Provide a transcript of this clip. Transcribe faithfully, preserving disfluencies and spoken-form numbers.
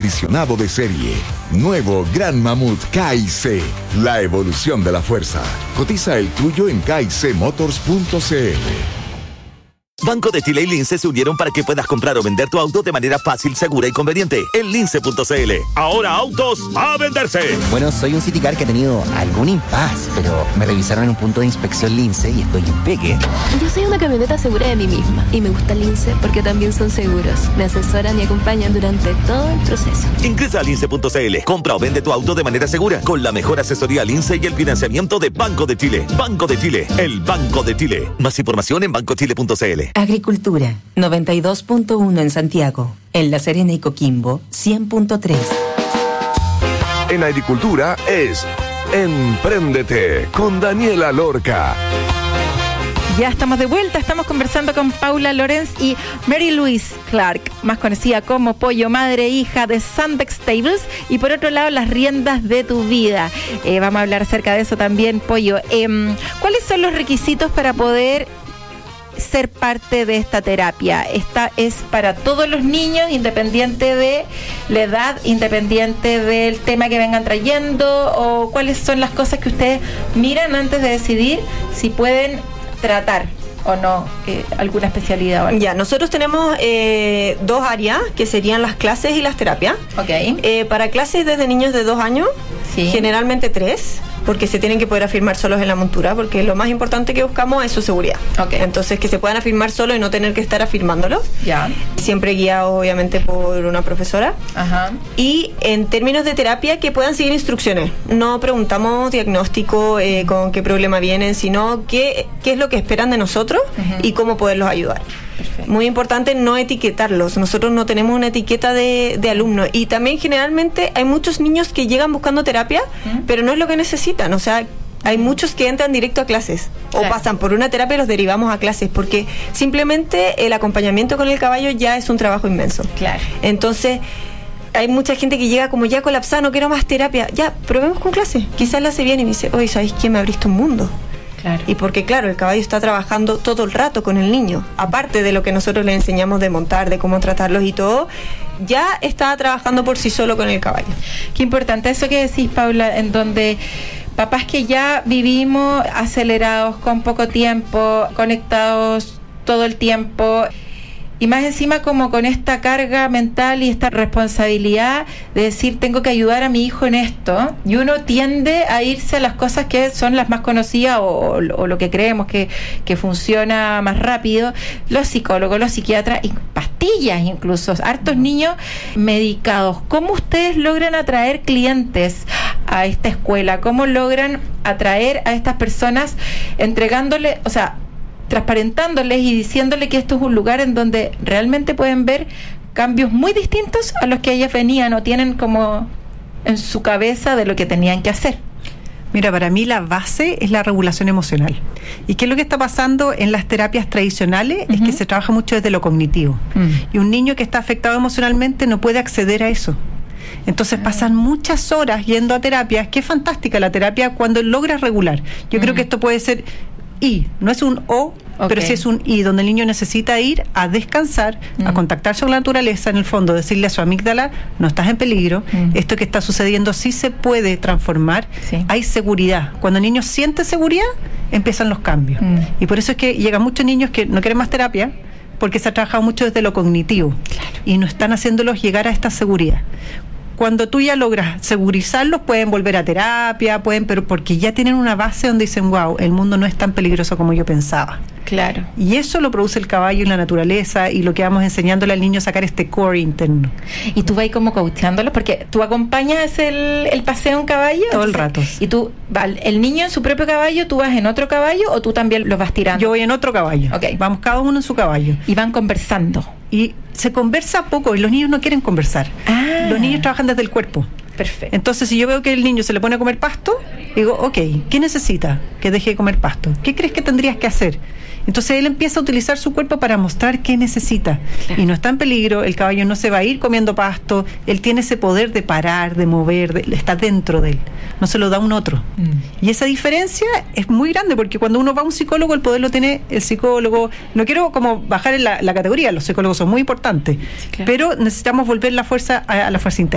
acondicionado de serie. Nuevo Gran Mamut K I C. La evolución de la fuerza. Cotiza el tuyo en k i c motors punto c l. Banco de Chile y Lince se unieron para que puedas comprar o vender tu auto de manera fácil, segura y conveniente. En lince punto c l. Ahora autos a venderse. Bueno, soy un Citicar que ha tenido algún impas, pero me revisaron en un punto de inspección Lince y estoy en peque. Yo soy una camioneta segura de mí misma y me gusta Lince porque también son seguros. Me asesoran y acompañan durante todo el proceso. Ingresa a lince punto c l. Compra o vende tu auto de manera segura con la mejor asesoría Lince y el financiamiento de Banco de Chile. Banco de Chile, el Banco de Chile. Más información en banco chile punto c l. Agricultura, noventa y dos punto uno en Santiago. En La Serena y Coquimbo, cien punto tres. En agricultura es Empréndete con Daniela Lorca. Ya estamos de vuelta, estamos conversando con Paula Lorenz y Mary Louise Clark, más conocida como Pollo, madre e hija de Sandex Stables, y por otro lado Las Riendas de tu Vida. Eh, vamos a hablar acerca de eso también, Pollo. Eh, ¿Cuáles son los requisitos para poder ser parte de esta terapia? Esta es para todos los niños, independiente de la edad, independiente del tema que vengan trayendo, o cuáles son las cosas que ustedes miran antes de decidir si pueden tratar o no eh, alguna especialidad. ¿Vale? Ya, nosotros tenemos eh, dos áreas que serían las clases y las terapias. Okay. Eh, para clases desde niños de dos años, sí. Generalmente tres, porque se tienen que poder afirmar solos en la montura, porque lo más importante que buscamos es su seguridad. Okay. Entonces, que se puedan afirmar solos y no tener que estar afirmándolos. Ya. Siempre guiados, obviamente, por una profesora. Ajá. Y en términos de terapia, que puedan seguir instrucciones. No preguntamos diagnóstico, eh, con qué problema vienen, sino qué, qué es lo que esperan de nosotros, uh-huh, y cómo poderlos ayudar. Perfecto. Muy importante no etiquetarlos. Nosotros no tenemos una etiqueta de, de alumno. Y también generalmente hay muchos niños que llegan buscando terapia, ¿Mm? pero no es lo que necesitan. O sea, hay muchos que entran directo a clases, claro, o pasan por una terapia y los derivamos a clases, porque simplemente el acompañamiento con el caballo ya es un trabajo inmenso. Claro. Entonces, hay mucha gente que llega como ya colapsada, no quiero más terapia. Ya, probemos con clases. Quizás la hace bien y me dice, oye, ¿sabéis qué? Me abriste un mundo. Claro. Y porque claro, el caballo está trabajando todo el rato con el niño, aparte de lo que nosotros le enseñamos de montar, de cómo tratarlos y todo, ya está trabajando por sí solo con el caballo. Qué importante eso que decís, Paula, en donde papás que ya vivimos acelerados, con poco tiempo, conectados todo el tiempo, y más encima como con esta carga mental y esta responsabilidad de decir tengo que ayudar a mi hijo en esto, y uno tiende a irse a las cosas que son las más conocidas o, o lo que creemos que, que funciona más rápido, los psicólogos, los psiquiatras y pastillas incluso, hartos niños medicados. ¿Cómo ustedes logran atraer clientes a esta escuela? ¿Cómo logran atraer a estas personas entregándole, o sea, transparentándoles y diciéndole que esto es un lugar en donde realmente pueden ver cambios muy distintos a los que ellas venían o tienen como en su cabeza de lo que tenían que hacer? Mira, para mí la base es la regulación emocional. ¿Y qué es lo que está pasando en las terapias tradicionales? Uh-huh. Es que se trabaja mucho desde lo cognitivo. Uh-huh. Y un niño que está afectado emocionalmente no puede acceder a eso. Entonces pasan muchas horas yendo a terapias. Qué fantástica la terapia cuando logras regular. Yo uh-huh. creo que esto puede ser I, no es un O, okay, pero sí es un I, donde el niño necesita ir a descansar, mm. a contactarse con la naturaleza, en el fondo, decirle a su amígdala, no estás en peligro, mm. esto que está sucediendo sí se puede transformar, sí, hay seguridad. Cuando el niño siente seguridad, empiezan los cambios. Mm. Y por eso es que llegan muchos niños que no quieren más terapia, porque se ha trabajado mucho desde lo cognitivo, claro, y no están haciéndolos llegar a esta seguridad. Cuando tú ya logras segurizarlos, pueden volver a terapia, pueden, pero porque ya tienen una base donde dicen, wow, el mundo no es tan peligroso como yo pensaba. Claro. Y eso lo produce el caballo y la naturaleza, y lo que vamos enseñándole al niño a sacar este core interno. Y tú vas como coacheándolos, porque tú acompañas el, el paseo en caballo. Todo el rato. Y tú, el niño en su propio caballo, ¿tú vas en otro caballo o tú también los vas tirando? Yo voy en otro caballo. Okay. Vamos cada uno en su caballo. Y van conversando. Y se conversa poco, y los niños no quieren conversar. Ah. Los niños trabajan desde el cuerpo. Perfecto. Entonces, si yo veo que el niño se le pone a comer pasto, digo, ok, ¿qué necesita que deje de comer pasto? ¿Qué crees que tendrías que hacer? Entonces él empieza a utilizar su cuerpo para mostrar qué necesita. Claro. Y no está en peligro, el caballo no se va a ir comiendo pasto, él tiene ese poder de parar, de mover, de, está dentro de él, no se lo da un otro. Mm. Y esa diferencia es muy grande, porque cuando uno va a un psicólogo, el poder lo tiene el psicólogo. No quiero como bajar en la, la categoría, los psicólogos son muy importantes, sí, claro, pero necesitamos volver la fuerza a, a la fuerza interna.